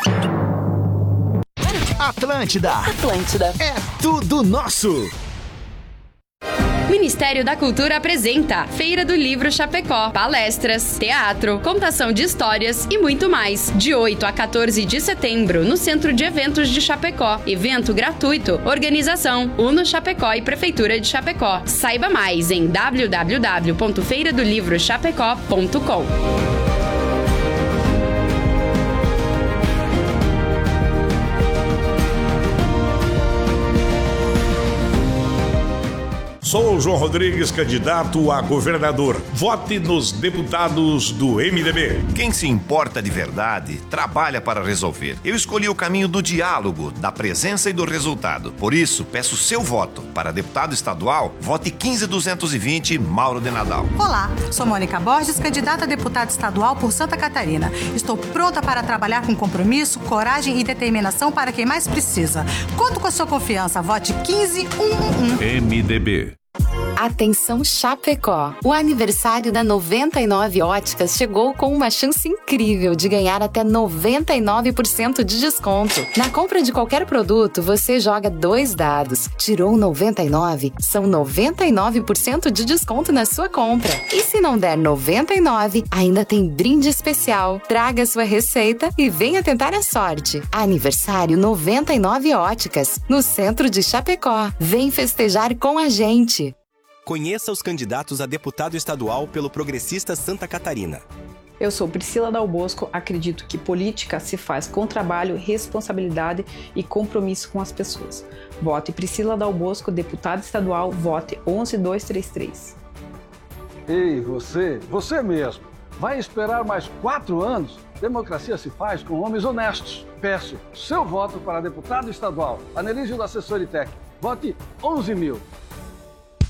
Atlântida é tudo nosso. Ministério da Cultura apresenta Feira do Livro Chapecó, palestras, teatro, contação de histórias e muito mais. De 8 a 14 de setembro, no Centro de Eventos de Chapecó. Evento gratuito. Organização: Uno Chapecó e Prefeitura de Chapecó. Saiba mais em www.feiradolivrochapecó.com. Sou o João Rodrigues, candidato a governador. Vote nos deputados do MDB. Quem se importa de verdade, trabalha para resolver. Eu escolhi o caminho do diálogo, da presença e do resultado. Por isso, peço seu voto. Para deputado estadual, vote 15220, Mauro de Nadal. Olá, sou Mônica Borges, candidata a deputada estadual por Santa Catarina. Estou pronta para trabalhar com compromisso, coragem e determinação para quem mais precisa. Conto com a sua confiança. Vote 15111. MDB. Atenção Chapecó! O aniversário da 99 Óticas chegou com uma chance incrível de ganhar até 99% de desconto. Na compra de qualquer produto, você joga 2 dados. Tirou 99, são 99% de desconto na sua compra. E se não der 99, ainda tem brinde especial. Traga sua receita e venha tentar a sorte. Aniversário 99 Óticas, no centro de Chapecó. Vem festejar com a gente! Conheça os candidatos a deputado estadual pelo Progressista Santa Catarina. Eu sou Priscila Dal Bosco, acredito que política se faz com trabalho, responsabilidade e compromisso com as pessoas. Vote Priscila Dal Bosco, deputada estadual, vote 11233. Ei, você mesmo, vai esperar mais 4 anos? Democracia se faz com homens honestos. Peço seu voto para deputado estadual, Anelísio da Assessoritec. Vote 11.000.